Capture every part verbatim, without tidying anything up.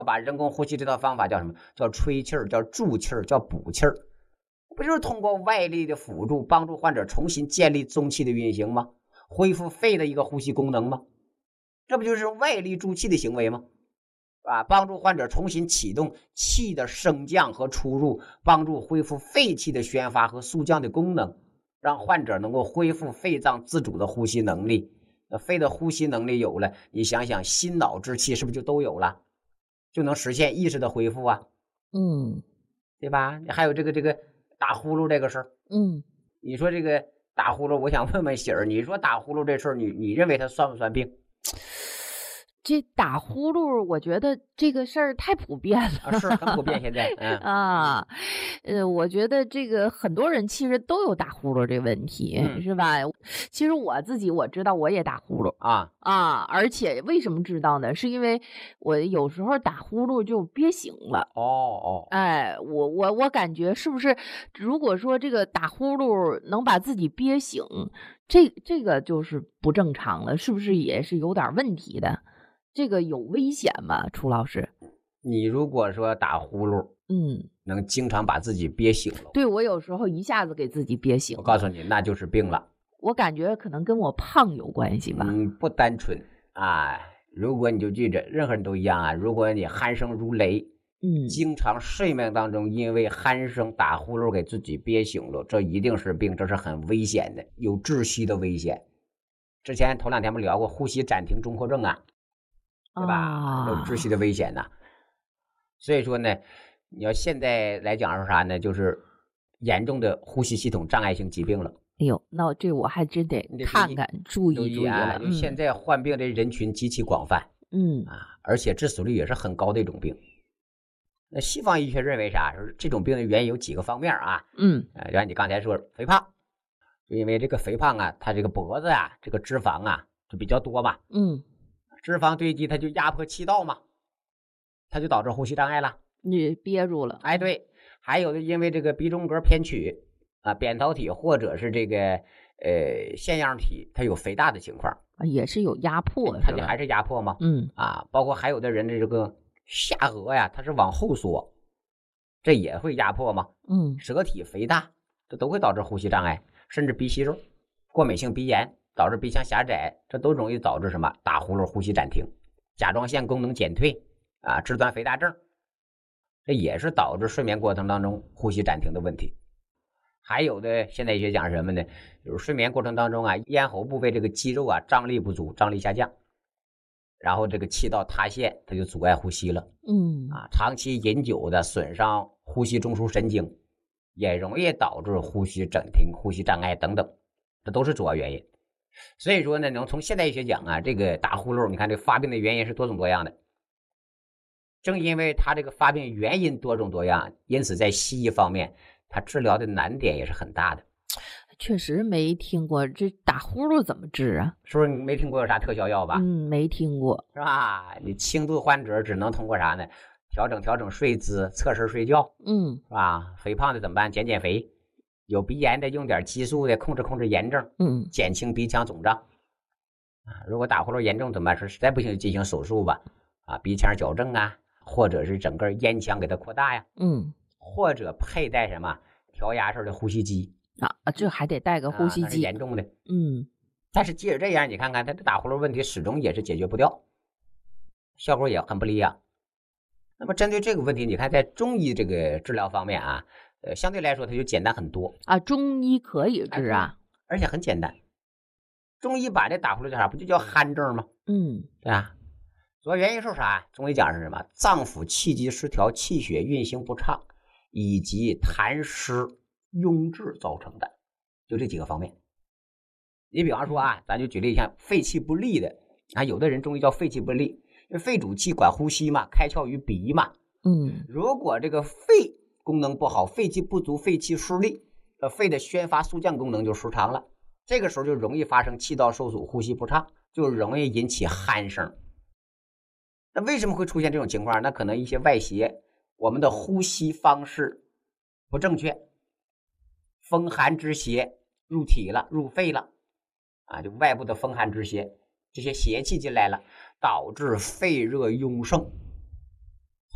把人工呼吸这套方法叫什么？叫吹气儿，叫助气儿，叫补气儿，不就是通过外力的辅助，帮助患者重新建立中气的运行吗？恢复肺的一个呼吸功能吗？这不就是外力助气的行为吗？啊，帮助患者重新启动气的升降和出入，帮助恢复肺气的宣发和肃降的功能，让患者能够恢复肺脏自主的呼吸能力。那肺的呼吸能力有了，你想想心脑之气是不是就都有了，就能实现意识的恢复啊？ 嗯， 对吧？还有这个这个打呼噜这个事儿， 嗯， 你说这个打呼噜，我想问问喜儿，你说打呼噜这事儿，你你认为它算不算病？ 这打呼噜，我觉得这个事儿太普遍了啊，是很普遍现在，嗯啊，呃，我觉得这个很多人其实都有打呼噜这个问题， 嗯是吧？其实我自己我知道我也打呼噜啊， 啊，而且为什么知道呢？是因为我有时候打呼噜就憋醒了。 哦哦， 哎，我我我感觉是不是，如果说这个打呼噜能把自己憋醒，这这个就是不正常了，是不是也是有点问题的？这个有危险吗？楚老师？ 你如果说打呼噜， 嗯， 能经常把自己憋醒了， 对，我有时候一下子给自己憋醒了， 我告诉你，那就是病了。 我感觉可能跟我胖有关系吧。 嗯，不单纯啊。如果你就记着，任何人都一样啊。如果你鼾声如雷， 嗯， 经常睡眠当中因为鼾声打呼噜给自己憋醒了，这一定是病，这是很危险的，有窒息的危险。之前头两天不聊过呼吸暂停综合症啊，对吧？ 啊、 有窒息的危险呐、所以说呢，你要现在来讲是啥呢？就是严重的呼吸系统障碍性疾病了。 哎呦，那这我还真得你得注意看看，注注意注意啊！ 了。 就现在患病的人群极其广泛嗯啊，而且致死率也是很高的一种病。那西方医学认为啥？说这种病的原因有几个方面啊。 嗯呃，就像你刚才说，肥胖，就因为这个肥胖啊，它这个脖子啊，这个脂肪啊就比较多嘛， 嗯， 脂肪堆积，它就压迫气道嘛，它就导致呼吸障碍了。 你憋住了。 哎，对，还有的因为这个鼻中隔偏曲啊、扁桃体或者是这个呃腺样体，它有肥大的情况， 啊也是有压迫，是吧？ 它就还是压迫吗？ 嗯啊，包括还有的人的这个下颌呀，它是往后缩，这也会压迫吗？ 嗯舌体肥大，这都会导致呼吸障碍，甚至鼻息肉、过敏性鼻炎导致鼻腔狭窄，这都容易导致什么？打呼噜、呼吸暂停、甲状腺功能减退啊、肢端肥大症，这也是导致睡眠过程当中呼吸暂停的问题。还有的现代医学讲什么呢？就是睡眠过程当中啊，咽喉部位这个肌肉啊张力不足，张力下降，然后这个气道塌陷，它就阻碍呼吸了。 嗯啊，长期饮酒的损伤呼吸中枢神经，也容易导致呼吸暂停、呼吸障碍等等，这都是主要原因。所以说呢，能从现代医学讲啊，这个打呼噜，你看这发病的原因是多种多样的。正因为它这个发病原因多种多样，因此在西医方面，它治疗的难点也是很大的。 确实没听过这打呼噜怎么治啊？ 是不是你没听过有啥特效药吧？ 嗯，没听过。 是吧？你轻度患者只能通过啥呢？调整调整睡姿，侧身睡觉， 嗯是吧？肥胖的怎么办？减减肥。有鼻炎的用点激素的控制控制炎症， 嗯减轻鼻腔肿胀。啊，如果打呼噜严重怎么办？说实在不行就进行手术吧。啊，鼻腔矫正啊，或者是整个咽腔给它扩大呀， 嗯或者佩戴什么调压式的呼吸机。 啊，这还得带个呼吸啊、那是机。 严重的。 嗯但是即使这样，你看看他的打呼噜问题始终也是解决不掉，效果也很不理想。那么针对这个问题，你看在中医这个治疗方面啊，呃，相对来说它就简单很多， 啊，中医可以治啊。 而且很简单。中医把这打呼噜叫啥？不就叫鼾症吗？ 嗯对吧？主要原因是啥？中医讲是什么？脏腑气机失调，气血运行不畅，以及痰湿壅滞造成的，就这几个方面。你比方说啊，咱就举例，像肺气不利的啊，有的人中医叫肺气不利，因为肺主气管呼吸嘛，开窍于鼻嘛。 嗯如果这个肺功能不好，肺气不足，肺气失利，呃，肺的宣发肃降功能就失常了，这个时候就容易发生气道受阻，呼吸不畅，就容易引起鼾声。那为什么会出现这种情况？那可能一些外邪，我们的呼吸方式不正确，风寒之邪入体了，入肺了，啊，就外部的风寒之邪，这些邪气进来了，导致肺热壅盛，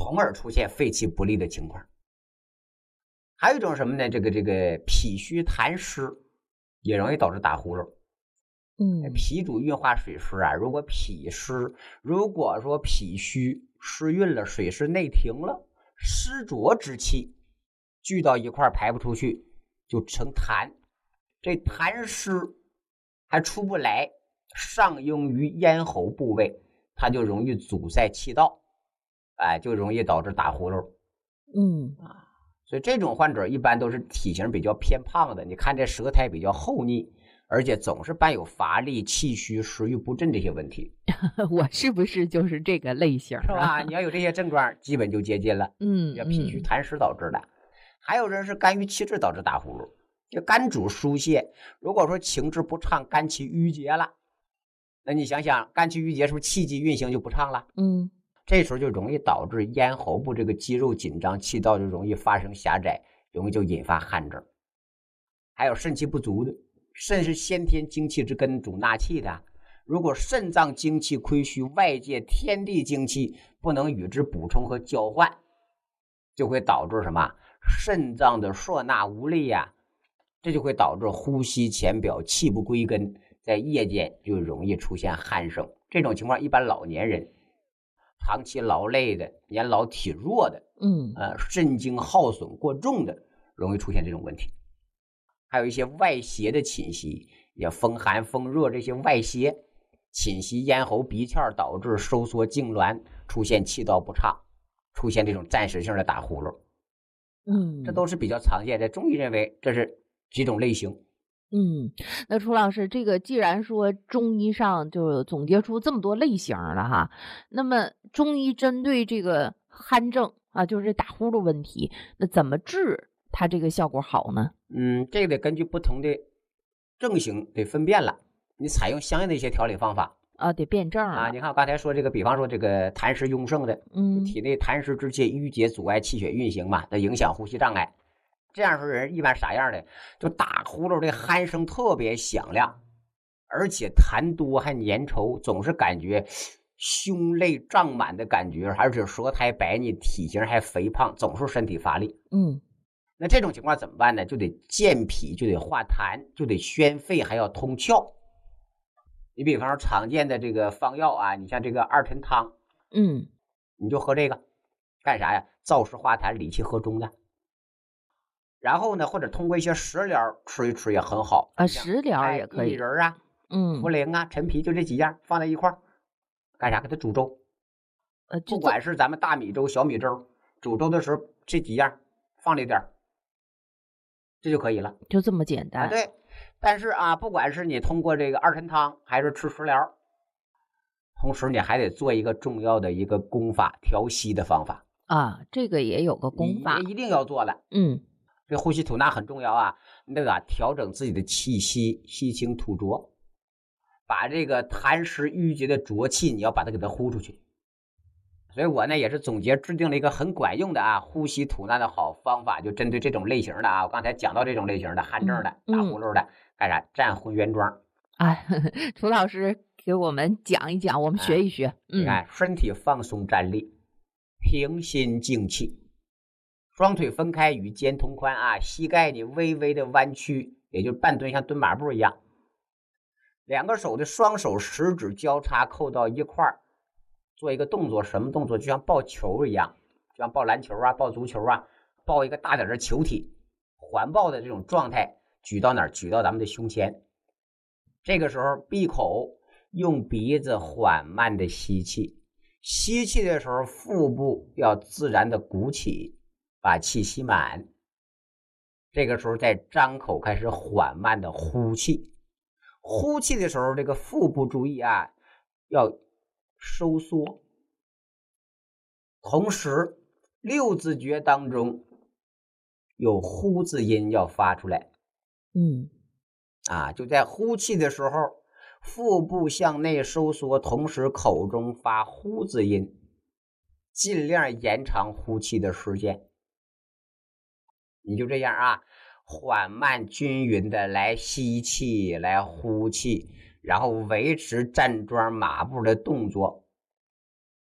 从而出现肺气不利的情况。还有一种什么呢？这个这个脾虚痰湿也容易导致打呼噜。 嗯， 脾主运化水湿啊，如果脾湿，如果说脾虚湿运了，水湿内停了，湿浊之气聚到一块排不出去，就成痰。这痰湿还出不来，上应于咽喉部位，它就容易阻塞气道，哎，就容易导致打呼噜。 嗯啊，所以这种患者一般都是体型比较偏胖的，你看这舌苔比较厚腻，而且总是伴有乏力、气虚、食欲不振这些问题， 我是不是就是这个类型是吧？ 啊？ 你要有这些症状，基本就接近了， 嗯要脾虚嗯痰湿导致的。还有人是肝郁气滞导致打呼噜，就肝主疏泄，如果说情志不畅，肝气郁结了，那你想想，肝气郁结是不是气机运行就不畅了？ 嗯这时候就容易导致咽喉部这个肌肉紧张，气道就容易发生狭窄，容易就引发汗症。还有肾气不足的，肾是先天精气之根，主纳气的。如果肾脏精气亏虚，外界天地精气不能与之补充和交换，就会导致什么？肾脏的摄纳无力呀、啊，这就会导致呼吸浅表，气不归根，在夜间就容易出现鼾声。这种情况一般老年人、长期劳累的、年老体弱的， 嗯呃，肾精耗损过重的，容易出现这种问题。还有一些外邪的侵袭，也风寒、风热这些外邪侵袭咽喉、鼻窍，导致收缩痉挛，出现气道不畅，出现这种暂时性的打呼噜。 嗯， 这都是比较常见的。中医认为这是几种类型。 嗯，那楚老师，这个既然说中医上就总结出这么多类型了哈，那么中医针对这个鼾症啊，就是打呼噜问题，那怎么治它这个效果好呢？ 嗯，这个得根据不同的症型得分辨了，你采用相应的一些调理方法啊，得辩证啊。 了。 你看我刚才说这个，比方说这个痰湿壅盛的， 嗯体内痰湿之气郁结阻碍气血运行嘛，它影响呼吸障碍。这样说人一般啥样的？就打呼噜的鼾声特别响亮，而且痰多还粘稠，总是感觉胸肋胀满的感觉，而且舌苔白腻，体型还肥胖，总是身体乏力。 嗯那这种情况怎么办呢？就得健脾，就得化痰，就得宣肺，还要通窍。你比方说常见的这个方药啊，你像这个二陈汤， 嗯， 你就喝这个，干啥呀？燥湿化痰，理气和中的。然后呢，或者通过一些食疗吃一吃也很好啊，食疗也可以。 薏仁啊、 嗯， 茯苓啊、陈皮，就这几样放在一块儿，干啥？给它煮粥。 呃， 不管是咱们大米粥、小米粥，煮粥的时候这几样放里点，这就可以了， 就这么简单。 啊，对。但是啊，不管是你通过这个二陈汤，还是吃食疗，同时你还得做一个重要的一个功法，调息的方法啊，这个也有个功法， 一定要做的。 嗯， 这呼吸吐纳很重要啊，那个、啊、调整自己的气息，吸清吐浊，把这个痰湿郁结的浊气，你要把它给它呼出去。所以我呢也是总结制定了一个很管用的啊呼吸吐纳的好方法，就针对这种类型的啊，我刚才讲到这种类型的鼾症的、打呼噜的，干啥？站混元桩。 哎，楚老师给我们讲一讲，我们学一学。 哎、嗯，你看，身体放松站立，平心静气，双腿分开与肩同宽啊，膝盖你微微的弯曲，也就是半蹲，像蹲马步一样。两个手的双手食指交叉扣到一块儿，做一个动作，什么动作？就像抱球一样，就像抱篮球啊、抱足球啊，抱一个大点的球体，环抱的这种状态，举到哪儿？举到咱们的胸前。这个时候闭口，用鼻子缓慢的吸气，吸气的时候腹部要自然的鼓起，把气吸满。这个时候再张口开始缓慢的呼气，呼气的时候这个腹部注意啊，要收缩。同时六字诀当中有呼字音要发出来。 嗯啊，就在呼气的时候，腹部向内收缩，同时口中发呼字音，尽量延长呼气的时间。你就这样啊，缓慢均匀的来吸气，来呼气，然后维持站桩马步的动作。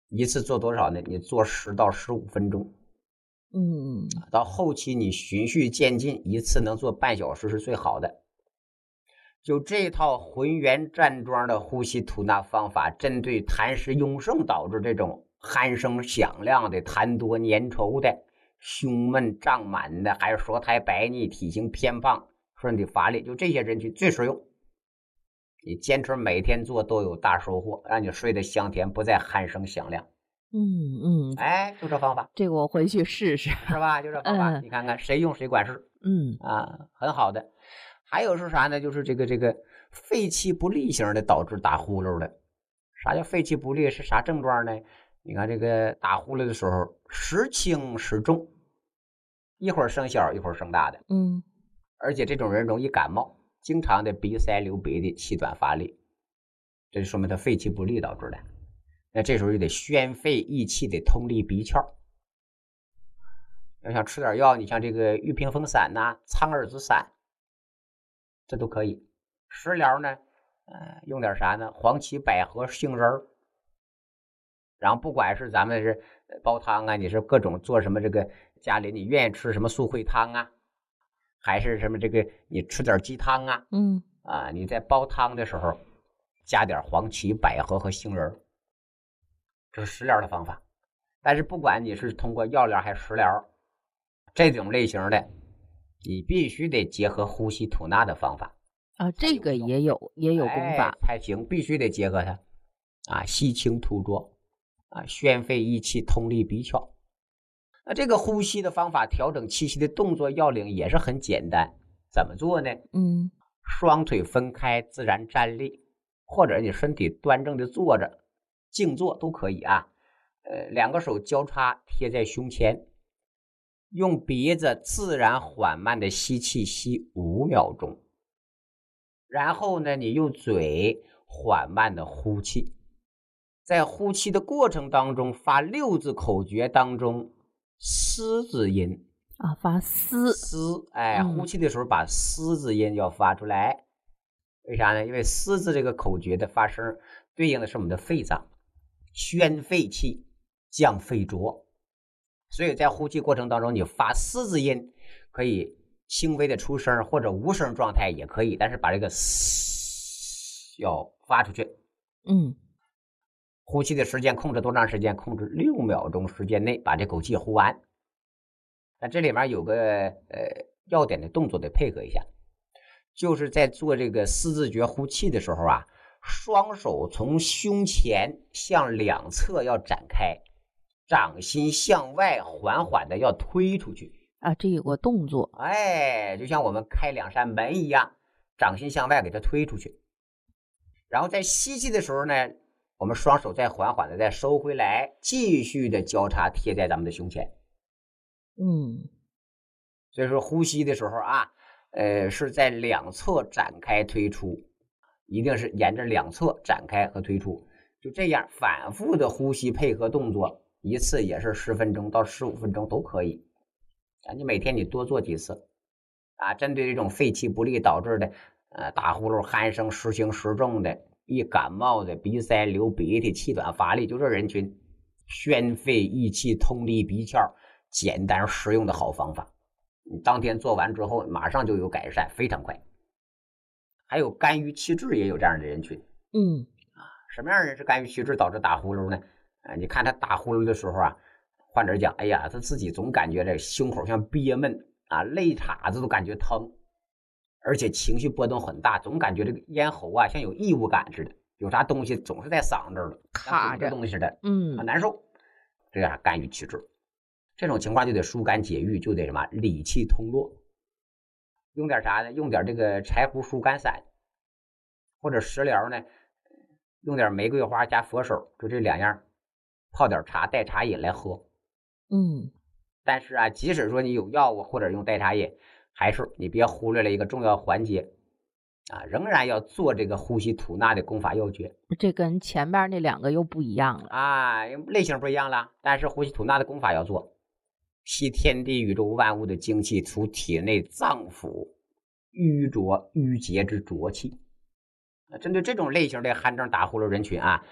一次做多少呢？你做十到十五分钟。 嗯， 到后期你循序渐进，一次能做半小时是最好的。就这套浑圆站桩的呼吸吐纳方法，针对痰湿壅盛导致这种鼾声响亮的、痰多粘稠的、胸闷胀满的，还有舌苔白腻、体型偏胖、身体乏力，就这些人群最实用。你坚持每天做都有大收获，让你睡得香甜，不再鼾声响亮。 嗯嗯， 哎，就这方法， 这个我回去试试， 是吧？就这方法， 嗯你看看谁用谁管事。 嗯啊，很好的。还有是啥呢？就是这个这个肺气不利型的导致打呼噜的。啥叫肺气不利？是啥症状呢？你看这个打呼噜的时候，时轻时重，一会儿声小，一会儿声大的。 嗯， 而且这种人容易感冒，经常的鼻塞流鼻涕，气短乏力，这就说明他肺气不利导致的。那这时候就得宣肺益气，得通利鼻窍。要想吃点药，你像这个玉屏风散呐、啊、苍耳子散，这都可以。食疗呢，呃，用点啥呢？黄芪、百合、杏仁儿。然后不管是咱们是煲汤啊，你是各种做什么这个家里你愿意吃什么素烩汤啊，还是什么这个你吃点鸡汤啊， 嗯啊，你在煲汤的时候加点黄芪、百合和杏仁，这是食疗的方法。但是不管你是通过药疗还是食疗，这种类型的，你必须得结合呼吸吐纳的方法啊，这个也有也有功法、 哎、才行，必须得结合它啊，吸清吐浊啊，宣肺益气，通利鼻窍。那这个呼吸的方法，调整气息的动作要领也是很简单，怎么做呢？ 嗯， 双腿分开，自然站立，或者你身体端正的坐着，静坐都可以啊。呃，两个手交叉贴在胸前，用鼻子自然缓慢的吸气，吸五秒钟。然后呢，你用嘴缓慢的呼气，在呼气的过程当中发六字口诀当中嘶字音啊，发嘶嘶，哎， 嗯呼气的时候把嘶字音要发出来。为啥呢？因为嘶字这个口诀的发声对应的是我们的肺脏，宣肺气，降肺浊。所以在呼气过程当中，你发嘶字音可以轻微的出声，或者无声状态也可以，但是把这个嘶要发出去。 嗯， 呼气的时间控制多长时间？控制六秒钟时间内把这口气呼完。那这里面有个呃要点的动作得配合一下，就是在做这个四字诀呼气的时候啊，双手从胸前向两侧要展开，掌心向外缓缓的要推出去啊，这有个动作， 哎，就像我们开两扇门一样，掌心向外给它推出去。然后在吸气的时候呢，我们双手再缓缓的再收回来，继续的交叉贴在咱们的胸前。 嗯， 所以说呼吸的时候啊，呃，是在两侧展开推出，一定是沿着两侧展开和推出，就这样反复的呼吸配合动作，一次也是十分钟到十五分钟都可以啊。你每天你多做几次啊，针对这种肺气不利导致的呃打呼噜、鼾声时轻时重的，一感冒的鼻塞流鼻涕、气短乏力，就这人群，宣肺益气、通利鼻窍，简单实用的好方法。你当天做完之后马上就有改善，非常快。还有肝郁气滞也有这样的人群。 嗯， 什么样的人是肝郁气滞导致打呼噜呢？啊，你看他打呼噜的时候啊，患者讲，哎呀，他自己总感觉这胸口像憋闷啊，肋叉子都感觉疼，而且情绪波动很大，总感觉这个咽喉啊像有异物感似的，有啥东西总是在嗓子这儿了， 卡着东西似的， 嗯， 很难受。这样肝郁气滞，这种情况就得疏肝解郁，就得什么理气通络。用点啥呢？用点这个柴胡疏肝散，或者食疗呢，用点玫瑰花加佛手，就这两样，泡点茶代茶饮来喝。 嗯， 但是啊，即使说你有药物或者用代茶饮，还是你别忽略了一个重要环节啊，仍然要做这个呼吸吐纳的功法要诀。 这跟前面那两个又不一样了啊，类型不一样了，但是呼吸吐纳的功法要做。吸天地宇宙万物的精气，除体内脏腑淤浊淤结之浊气。针对这种类型的鼾症打呼噜人群啊，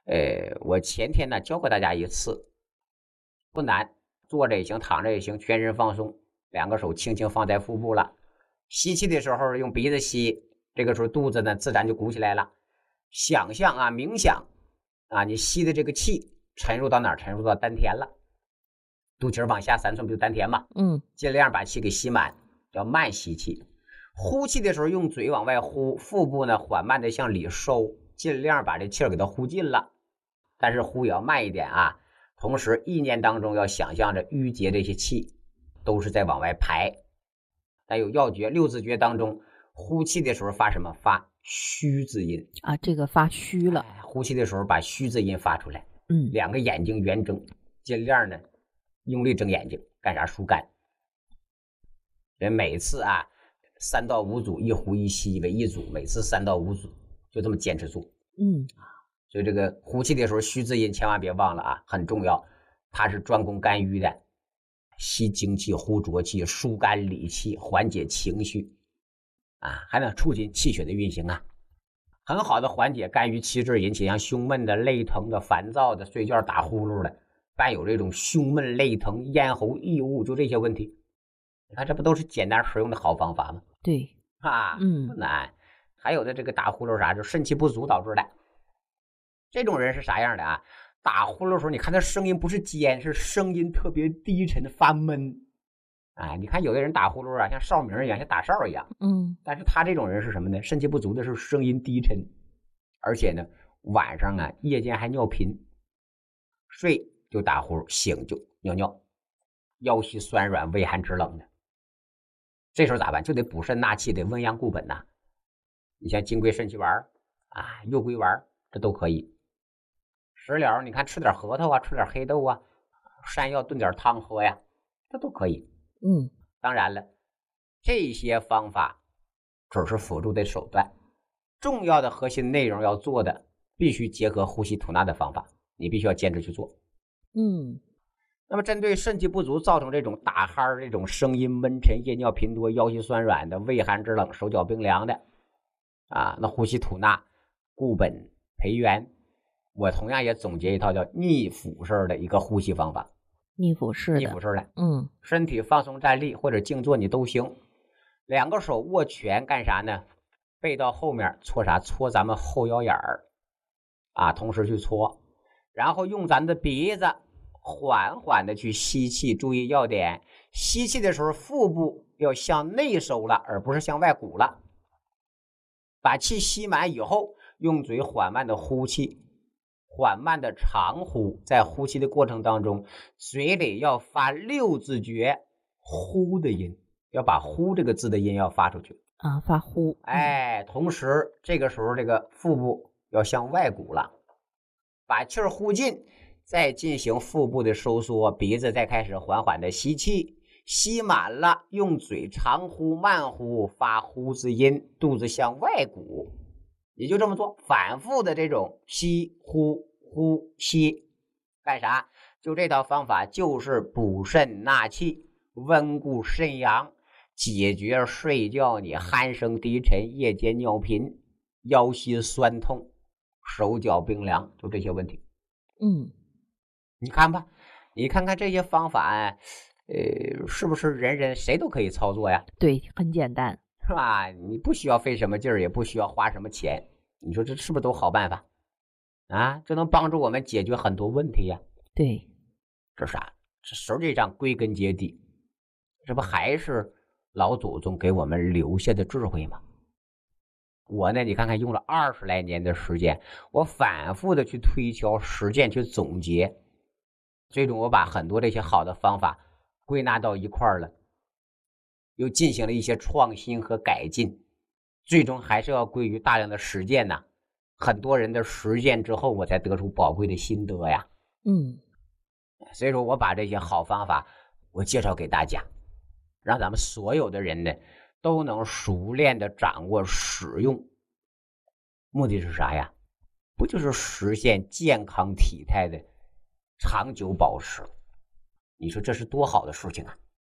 呃，我前天呢教过大家一次，不难，坐着也行，躺着也行，全身放松，两个手轻轻放在腹部了。吸气的时候用鼻子吸，这个时候肚子呢自然就鼓起来了。想象啊，冥想啊，你吸的这个气沉入到哪儿？沉入到丹田了。肚脐往下三寸不就丹田吗？ 嗯， 尽量把气给吸满，叫慢吸气。呼气的时候用嘴往外呼，腹部呢缓慢的向里收，尽量把这气儿给它呼尽了。但是呼也要慢一点啊。同时意念当中要想象着淤结这些气都是在往外排。但有要诀，六字诀当中呼气的时候发什么？发虚字音啊，这个发虚了。 哎、呼气的时候把虚字音发出来。 嗯， 两个眼睛圆睁，尽量呢用力睁眼睛，干啥？疏肝。人每次啊三到五组，一呼一吸为一组，每次三到五组，就这么坚持做。 嗯， 所以这个呼气的时候虚字音千万别忘了啊，很重要。它是专攻肝郁的，吸精气，呼浊气，疏肝理气，缓解情绪啊，还能促进气血的运行啊，很好的缓解肝郁气滞引起像胸闷的、肋疼的、烦躁的、睡觉打呼噜的，伴有这种胸闷、肋疼、咽喉异物，就这些问题。你看这不都是简单实用的好方法吗？ 对啊， 嗯不难。还有的这个打呼噜啥，就肾气不足导致的。这种人是啥样的啊？打呼噜的时候，你看他声音不是尖，是声音特别低沉发闷。哎，你看有的人打呼噜啊，像哨鸣一样，像打哨一样。 嗯， 但是他这种人是什么呢？肾气不足的时候，声音低沉，而且呢，晚上啊，夜间还尿频，睡就打呼，醒就尿尿，腰膝酸软，畏寒肢冷的。这时候咋办？就得补肾纳气，得温阳固本呐、啊。你像金匮肾气丸啊、右归丸，这都可以。食疗，你看吃点核桃啊，吃点黑豆啊，山药炖点汤喝呀，这都可以。 嗯， 当然了，这些方法只是辅助的手段，重要的核心内容要做的必须结合呼吸吐纳的方法，你必须要坚持去做。 嗯， 那么针对肾气不足造成这种打鼾、这种声音闷沉、夜尿频多、腰膝酸软的、畏寒肢冷、手脚冰凉的啊，那呼吸吐纳、固本培元，我同样也总结一套叫逆腹式的一个呼吸方法。 逆腹式的， 逆腹式的， 嗯， 身体放松站立或者静坐你都行。两个手握拳干啥呢？背到后面搓啥？搓咱们后腰眼儿啊，同时去搓，然后用咱的鼻子缓缓的去吸气。注意要点，吸气的时候腹部要向内收了，而不是向外鼓了。把气吸满以后，用嘴缓慢的呼气，缓慢的长呼。在呼气的过程当中，嘴里要发六字诀呼的音，要把呼这个字的音要发出去啊，发呼。 哎，同时这个时候这个腹部要向外鼓了，把气儿呼尽，再进行腹部的收缩，鼻子再开始缓缓的吸气，吸满了，用嘴长呼慢呼，发呼字音，肚子向外鼓。也就这么做，反复的这种吸呼呼吸，干啥？就这套方法就是补肾纳气，温固肾阳，解决睡觉你鼾声低沉、夜间尿频、腰膝酸痛、手脚冰凉，就这些问题。 嗯， 你看吧，你看看这些方法，呃，是不是人人谁都可以操作呀？ 对，很简单， 是吧？你不需要费什么劲儿，也不需要花什么钱，你说这是不是都好办法啊？这能帮助我们解决很多问题呀。 对， 这啥？这实际上归根结底，这不还是老祖宗给我们留下的智慧吗？我呢，你看看用了二十来年的时间，我反复的去推敲、实践、去总结，最终我把很多这些好的方法归纳到一块儿了，又进行了一些创新和改进，最终还是要归于大量的实践呐。很多人的实践之后，我才得出宝贵的心得呀。 嗯， 所以说我把这些好方法我介绍给大家，让咱们所有的人呢都能熟练的掌握使用。目的是啥呀？不就是实现健康体态的长久保持？你说这是多好的事情啊！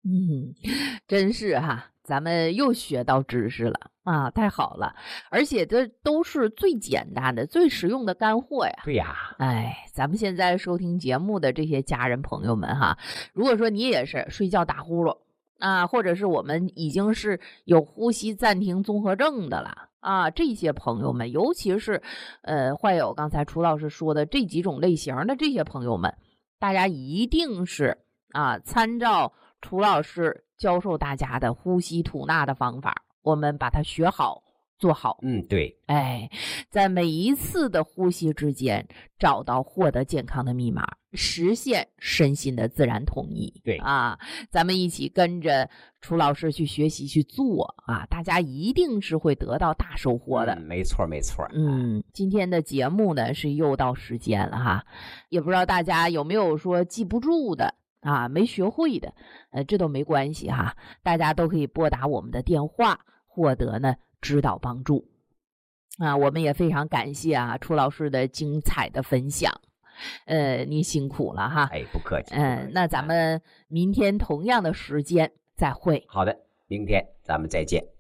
嗯，真是哈，咱们又学到知识了啊，太好了！而且这都是最简单的、最实用的干货呀。 对呀， 哎，咱们现在收听节目的这些家人朋友们哈，如果说你也是睡觉打呼噜啊，或者是我们已经是有呼吸暂停综合症的了啊，这些朋友们，尤其是呃患有刚才楚老师说的这几种类型的这些朋友们，大家一定是啊参照楚老师教授大家的呼吸吐纳的方法，我们把它学好做好。 嗯，对， 哎，在每一次的呼吸之间找到获得健康的密码，实现身心的自然统一。 对啊，咱们一起跟着楚老师去学习去做啊，大家一定是会得到大收获的。 嗯、没错没错。 嗯，今天的节目呢是又到时间了哈，也不知道大家有没有说记不住的啊，没学会的，呃，这都没关系哈，大家都可以拨打我们的电话，获得呢指导帮助。啊，我们也非常感谢啊楚老师的精彩的分享，呃，你辛苦了哈。 哎，不客气。 嗯、呃，那咱们明天同样的时间再会。 好的，明天咱们再见。